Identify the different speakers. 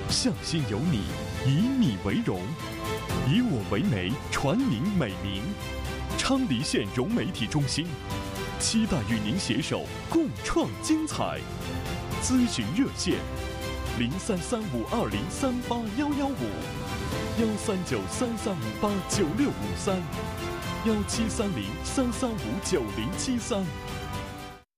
Speaker 1: 向心有你，以你为荣，以我为媒，传您美名。昌黎县融媒体中心，期待与您携手共创精彩。咨询热线：0335203811513933589653，1730335973。